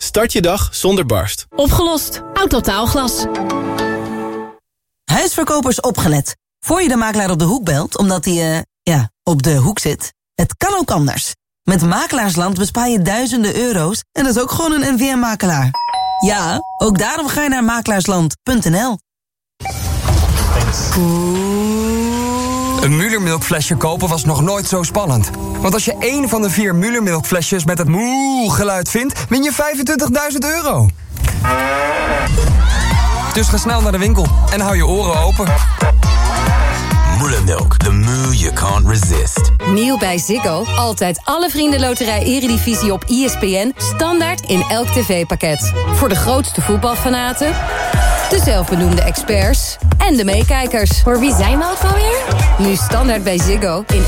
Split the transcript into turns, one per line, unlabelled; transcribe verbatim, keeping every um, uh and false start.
Start je dag zonder barst.
Opgelost. Autotaalglas.
Huisverkopers opgelet. Voor je de makelaar op de hoek belt, omdat hij, uh, ja, op de hoek zit. Het kan ook anders. Met Makelaarsland bespaar je duizenden euro's en dat is ook gewoon een N V M-makelaar. Ja, ook daarom ga je naar makelaarsland punt n l.
Een Müller-melkflesje kopen was nog nooit zo spannend. Want als je één van de vier Müller-melkflesjes met het moe-geluid vindt, win je vijfentwintigduizend euro. Dus ga snel naar de winkel en hou je oren open.
Müller-melk, the moo you can't resist.
Nieuw bij Ziggo. Altijd alle vriendenloterij Eredivisie op I S P N. Standaard in elk tv-pakket. Voor de grootste voetbalfanaten, de zelfbenoemde experts en de meekijkers.
Voor wie zijn we ook alweer?
Nu standaard bij Ziggo in